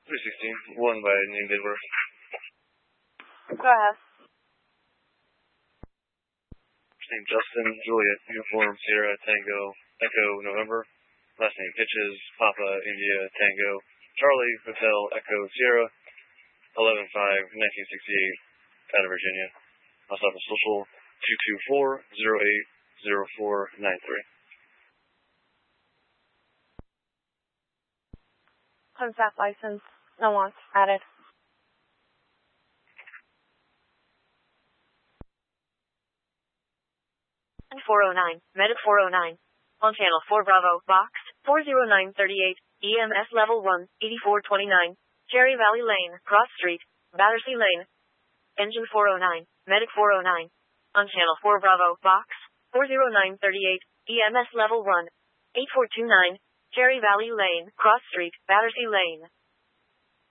316, one by name date of birth. Go ahead. First name Justin, Juliet, Uniform, Sierra, Tango, Echo, November. Last name Pitches, Papa, India, Tango, Charlie, Hotel, Echo, Sierra, 11/5/1968, out of Virginia. Also have a social 224-08-0493. Contact license. No wants. Added. And 409. Medic 409. On channel 4 Bravo, box 40938, EMS level 1, 8429, Cherry Valley Lane, Cross Street, Battersea Lane. Engine 409. Medic 409. On channel 4 Bravo, box 40938, EMS level 1, 8429, Cherry Valley Lane, Cross Street, Battersea Lane.